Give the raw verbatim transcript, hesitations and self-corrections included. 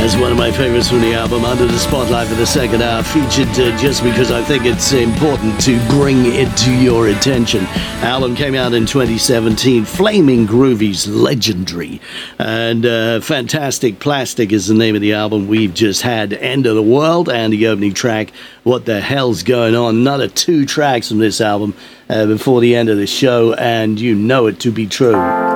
That's one of my favorites from the album, Under the Spotlight, for the second hour, featured uh, just because I think it's important to bring it to your attention. Album came out in twenty seventeen, Flaming Groovy's Legendary, and uh, Fantastic Plastic is the name of the album. We've just had End of the World and the opening track, What the Hell's Going On. Another two tracks from this album uh, before the end of the show, and you know it to be true.